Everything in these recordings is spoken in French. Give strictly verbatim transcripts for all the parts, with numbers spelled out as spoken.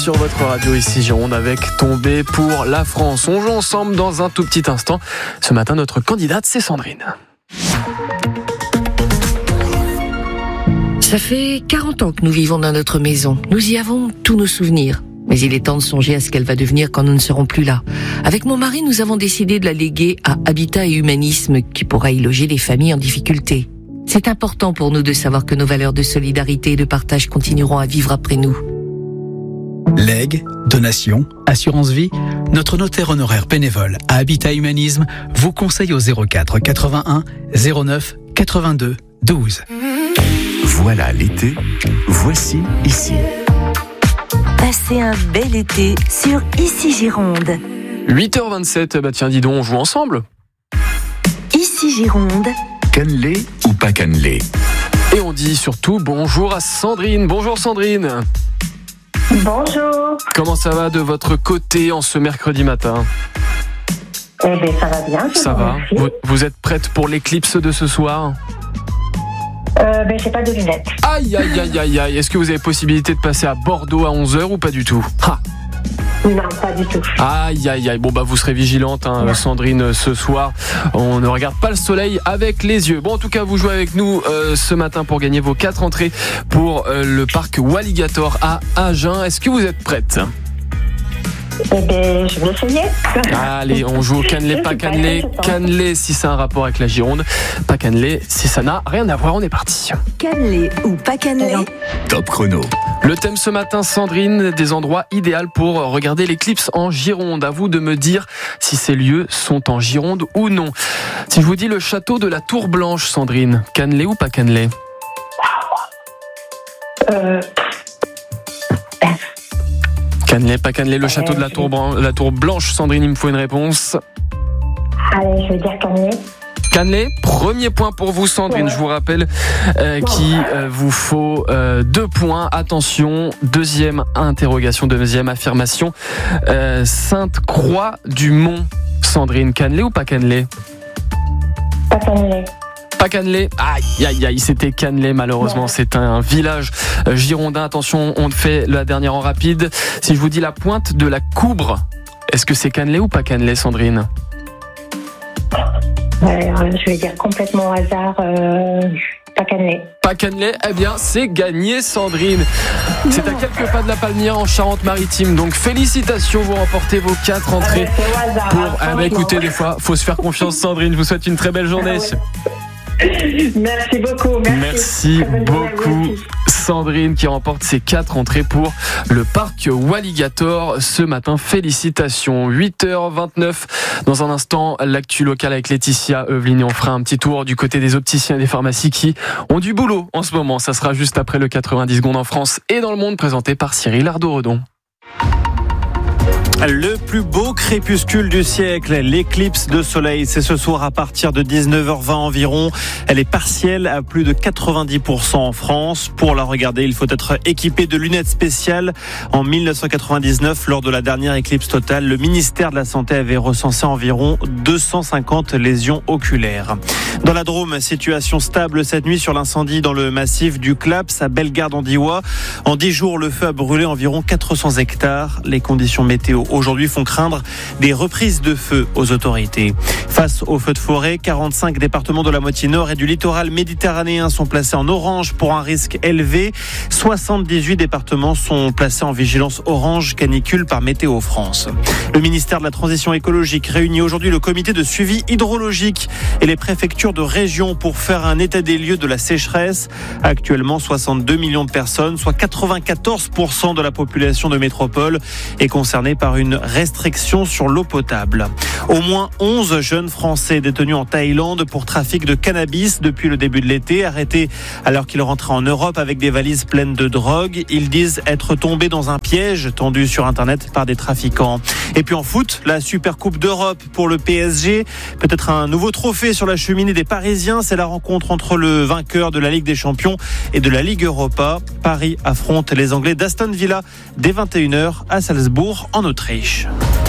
sur votre radio ici Gironde avec Tombé pour la France. On joue ensemble dans un tout petit instant. Ce matin, notre candidate, c'est Sandrine. Ça fait quarante ans que nous vivons dans notre maison. Nous y avons tous nos souvenirs. Mais il est temps de songer à ce qu'elle va devenir quand nous ne serons plus là. Avec mon mari, nous avons décidé de la léguer à Habitat et Humanisme, qui pourra y loger les familles en difficulté. C'est important pour nous de savoir que nos valeurs de solidarité et de partage continueront à vivre après nous. Legs, donations, assurance vie, notre notaire honoraire bénévole à Habitat Humanisme vous conseille au zéro quatre quatre-vingt-un zéro neuf quatre-vingt-deux douze. Voilà l'été, voici ici. Passez un bel été sur Ici Gironde. huit heures vingt-sept, bah tiens dis donc, on joue ensemble. Ici Gironde. Cannelé ou pas cannelé? Et on dit surtout bonjour à Sandrine. Bonjour Sandrine. Bonjour. Comment ça va de votre côté en ce mercredi matin? Eh bien, ça va bien. Ça va. Vous, vous êtes prête pour l'éclipse de ce soir? Euh, ben, j'ai pas de lunettes. Aïe, aïe, aïe, aïe, aïe. Est-ce que vous avez possibilité de passer à Bordeaux à onze heures ou pas du tout? Ha. Non, pas du tout. Aïe, aïe, aïe. Bon, bah, vous serez vigilante, hein, Sandrine, ce soir. On ne regarde pas le soleil avec les yeux. Bon, en tout cas, vous jouez avec nous euh, ce matin pour gagner vos quatre entrées pour euh, le parc Walligator à Agen. Est-ce que vous êtes prête? Eh bien, je vais essayer. Allez, on joue au cannelé, pas cannelé. Cannelé si c'est un rapport avec la Gironde. Pas cannelé si ça n'a rien à voir. On est parti. Cannelé ou pas cannelé? Top chrono. Le thème ce matin, Sandrine, des endroits idéaux pour regarder l'éclipse en Gironde. À vous de me dire si ces lieux sont en Gironde ou non. Si je vous dis le château de la Tour Blanche, Sandrine, cannelé ou pas cannelé? Euh... Cannelé, pas cannelé, le château de la Tour, Bran- la Tour Blanche, Sandrine, il me faut une réponse. Allez, je vais dire cannelé. Cannelé, premier point pour vous Sandrine, je vous rappelle euh, qu'il euh, vous faut euh, deux points, attention, deuxième interrogation, deuxième affirmation, euh, Sainte-Croix du Mont, Sandrine, cannelé ou pas cannelé? Pas cannelé. Pas cannelé, aïe aïe aïe, c'était cannelé malheureusement, ouais. C'est un village girondin, attention, on fait la dernière en rapide. Si je vous dis la pointe de la Coubre, est-ce que c'est cannelé ou pas cannelé Sandrine? Ouais, euh, je vais dire complètement au hasard, euh, pas cannelé. Pas cannelé, eh bien c'est gagné Sandrine. C'est à quelques pas de la Palmière en Charente-Maritime, donc félicitations, vous remportez vos quatre entrées. Ah, hasard, pour, hein, eh ben, écoutez, des fois, faut se faire confiance Sandrine, je vous souhaite une très belle journée. Ah, ouais. Merci beaucoup. Merci, merci beaucoup Sandrine qui remporte ses quatre entrées pour le parc Walligator ce matin. Félicitations. huit heures vingt-neuf. Dans un instant, l'actu locale avec Laetitia Eveline. On fera un petit tour du côté des opticiens et des pharmacies qui ont du boulot en ce moment. Ça sera juste après le quatre-vingt-dix secondes en France et dans le monde, présenté par Cyril Ardo-Redon. Le plus beau crépuscule du siècle, l'éclipse de soleil, c'est ce soir à partir de dix-neuf heures vingt environ. Elle est partielle à plus de quatre-vingt-dix pour cent en France. Pour la regarder, il faut être équipé de lunettes spéciales. En dix-neuf cent quatre-vingt-dix-neuf, lors de la dernière éclipse totale, le ministère de la Santé avait recensé environ deux cent cinquante lésions oculaires. Dans la Drôme, situation stable cette nuit sur l'incendie dans le massif du Claps à Bellegarde-en-Diois. En dix jours, le feu a brûlé environ quatre cents hectares. Les conditions météo aujourd'hui font craindre des reprises de feu aux autorités. Face aux feux de forêt, quarante-cinq départements de la moitié nord et du littoral méditerranéen sont placés en orange pour un risque élevé. soixante-dix-huit départements sont placés en vigilance orange canicule par Météo France. Le ministère de la Transition écologique réunit aujourd'hui le comité de suivi hydrologique et les préfectures de région pour faire un état des lieux de la sécheresse. Actuellement, soixante-deux millions de personnes, soit quatre-vingt-quatorze pour cent de la population de métropole, est concernée par une restriction sur l'eau potable. Au moins onze jeunes Français détenus en Thaïlande pour trafic de cannabis depuis le début de l'été, arrêtés alors qu'ils rentraient en Europe avec des valises pleines de drogue. Ils disent être tombés dans un piège tendu sur Internet par des trafiquants. Et puis en foot, la Super Coupe d'Europe pour le P S G. Peut-être un nouveau trophée sur la cheminée des Parisiens. C'est la rencontre entre le vainqueur de la Ligue des Champions et de la Ligue Europa. Paris affronte les Anglais d'Aston Villa dès vingt et une heures à Salzbourg en Autriche. huit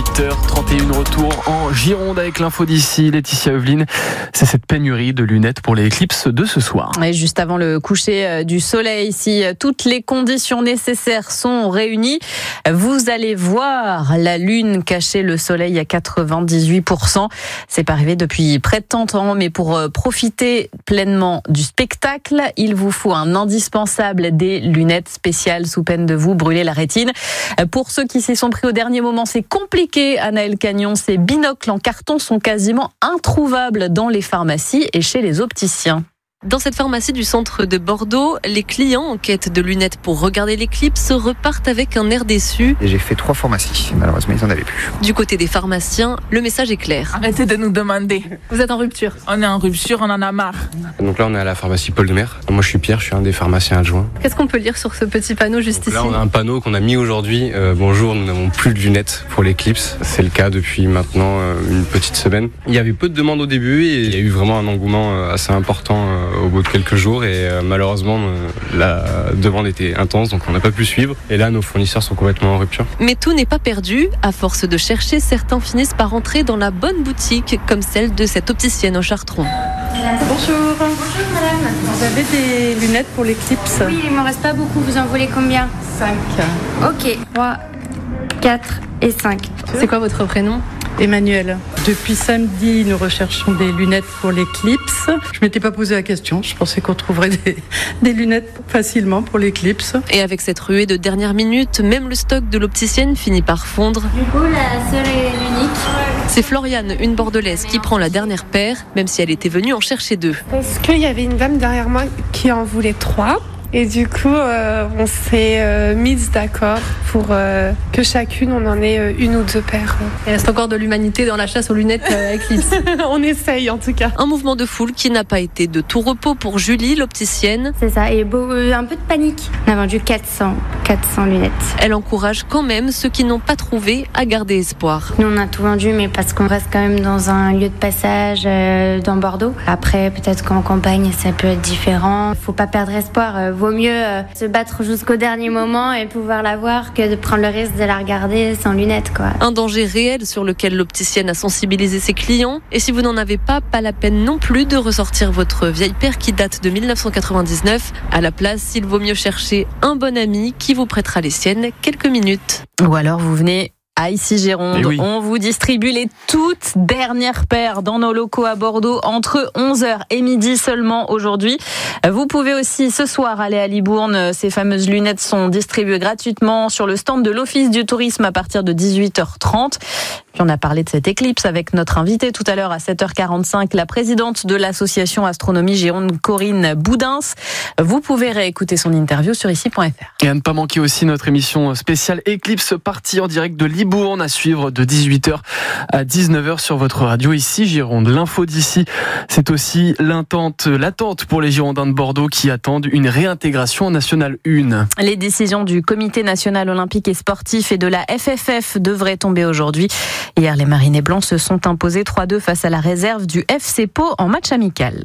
huit heures trente et un, retour en Gironde avec l'info d'ici, Laetitia Eveline. C'est cette pénurie de lunettes pour les éclipses de ce soir. Et juste avant le coucher du soleil, si toutes les conditions nécessaires sont réunies, vous allez voir la lune cacher le soleil à quatre-vingt-dix-huit pour cent. C'est pas arrivé depuis près de trente ans, mais pour profiter pleinement du spectacle, il vous faut un indispensable, des lunettes spéciales sous peine de vous brûler la rétine. Pour ceux qui s'y sont pris au dernier moment, c'est compliqué, Anaëlle Cagnon. Ces binocles en carton sont quasiment introuvables dans les pharmacies et chez les opticiens. Dans cette pharmacie du centre de Bordeaux, les clients en quête de lunettes pour regarder l'éclipse repartent avec un air déçu. Et j'ai fait trois pharmacies, malheureusement ils n'en avaient plus. Du côté des pharmaciens, le message est clair. Arrêtez de nous demander. Vous êtes en rupture. On est en rupture, on en a marre. Donc là on est à la pharmacie Paul de Mer. Moi je suis Pierre, je suis un des pharmaciens adjoints. Qu'est-ce qu'on peut lire sur ce petit panneau juste Donc ici ? Là on a un panneau qu'on a mis aujourd'hui. Euh, bonjour, nous n'avons plus de lunettes pour l'éclipse. C'est le cas depuis maintenant euh, une petite semaine. Il y avait peu de demandes au début et il y a eu vraiment un engouement euh, assez important euh, au bout de quelques jours. Et euh, malheureusement euh, la demande était intense, donc on n'a pas pu suivre et là nos fournisseurs sont complètement en rupture. Mais tout n'est pas perdu. À force de chercher, certains finissent par entrer dans la bonne boutique, comme celle de cette opticienne au Chartron. Bonjour. Bonjour madame. Vous avez des lunettes pour l'éclipse ? Oui, il m'en reste pas beaucoup, vous en voulez combien ? cinq. Ok, trois, quatre et cinq. C'est quoi votre prénom ? Emmanuel. Depuis samedi, nous recherchons des lunettes pour l'éclipse. Je m'étais pas posé la question. Je pensais qu'on trouverait des, des lunettes facilement pour l'éclipse. Et avec cette ruée de dernière minute, même le stock de l'opticienne finit par fondre. Du coup, la seule et l'unique. C'est Floriane, une bordelaise, qui prend la dernière paire, même si elle était venue en chercher deux. Parce qu'il y avait une dame derrière moi qui en voulait trois. Et du coup, euh, on s'est euh, mises d'accord pour euh, que chacune, on en ait euh, une ou deux paires. Il reste encore de l'humanité dans la chasse aux lunettes euh, Eclipse. On essaye en tout cas. Un mouvement de foule qui n'a pas été de tout repos pour Julie, l'opticienne. C'est ça, et beau, euh, un peu de panique. On a vendu quatre cents, quatre cents lunettes. Elle encourage quand même ceux qui n'ont pas trouvé à garder espoir. Nous, on a tout vendu, mais parce qu'on reste quand même dans un lieu de passage euh, dans Bordeaux. Après, peut-être qu'en campagne, ça peut être différent. Faut pas perdre espoir. Euh, vaut mieux euh, se battre jusqu'au dernier moment et pouvoir la voir que de prendre le risque de la regarder sans lunettes, quoi. Un danger réel sur lequel l'opticienne a sensibilisé ses clients. Et si vous n'en avez pas, pas la peine non plus de ressortir votre vieille paire qui date de dix-neuf cent quatre-vingt-dix-neuf. À la place, il vaut mieux chercher un bon ami qui vous prêtera les siennes quelques minutes. Ou alors vous venez à Ici Gironde, oui. On vous distribue les toutes dernières paires dans nos locaux à Bordeaux entre onze heures et midi seulement aujourd'hui. Vous pouvez aussi ce soir aller à Libourne. Ces fameuses lunettes sont distribuées gratuitement sur le stand de l'Office du tourisme à partir de dix-huit heures trente. Puis on a parlé de cette éclipse avec notre invitée tout à l'heure à sept heures quarante-cinq, la présidente de l'association Astronomie Gironde, Corinne Boudins. Vous pouvez réécouter son interview sur ici point f r. Et à ne pas manquer aussi notre émission spéciale Éclipse partie en direct de Libourne à suivre de dix-huit heures à dix-neuf heures sur votre radio ici Gironde. L'info d'ici, c'est aussi l'attente, l'attente pour les Girondins de Bordeaux qui attendent une réintégration en Nationale un. Les décisions du Comité national olympique et sportif et de la F F F devraient tomber aujourd'hui. Hier, les Marinés Blancs se sont imposés trois deux face à la réserve du F C Pau en match amical.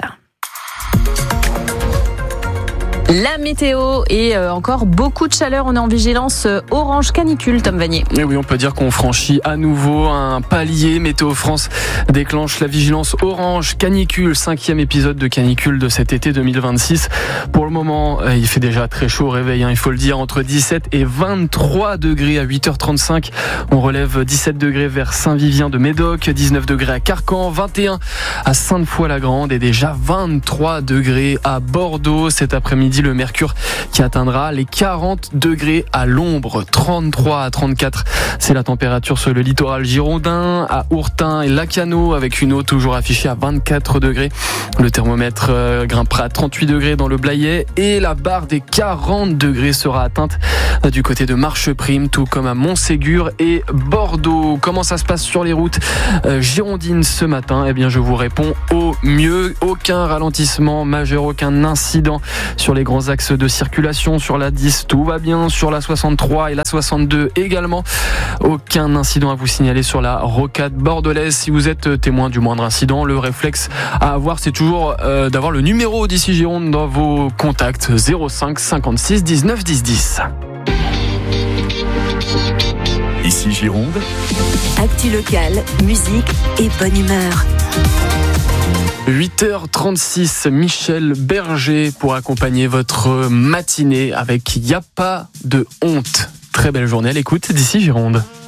La météo et encore beaucoup de chaleur. On est en vigilance orange canicule, Tom Vanier. Et oui, on peut dire qu'on franchit à nouveau un palier. Météo France déclenche la vigilance orange canicule, cinquième épisode de canicule de cet été deux mille vingt-six. Pour le moment, il fait déjà très chaud au réveil, hein, il faut le dire, entre dix-sept et vingt-trois degrés à huit heures trente-cinq. On relève dix-sept degrés vers Saint-Vivien de Médoc, dix-neuf degrés à Carcan, vingt et un à Sainte-Foy-la-Grande et déjà vingt-trois degrés à Bordeaux. Cet après-midi, le mercure qui atteindra les quarante degrés à l'ombre, trente-trois à trente-quatre. C'est la température sur le littoral girondin, à Ourtin et Lacano, avec une eau toujours affichée à vingt-quatre degrés. Le thermomètre euh, grimpera à trente-huit degrés dans le Blayais et la barre des quarante degrés sera atteinte euh, du côté de Marcheprime, tout comme à Montségur et Bordeaux. Comment ça se passe sur les routes euh, girondines ce matin? Eh bien, je vous réponds au mieux. Aucun ralentissement majeur, aucun incident sur les grands axes de circulation. Sur la dix, tout va bien. Sur la soixante-trois et la soixante-deux également. Aucun incident à vous signaler sur la rocade bordelaise. Si vous êtes témoin du moindre incident, le réflexe à avoir, c'est toujours euh, d'avoir le numéro d'Ici Gironde dans vos contacts. zéro cinq cinquante-six dix-neuf dix dix. Ici Gironde. Actu locale, musique et bonne humeur. huit heures trente-six, Michel Berger pour accompagner votre matinée avec Y a pas de honte. Très belle journée à l'écoute d'ici Gironde.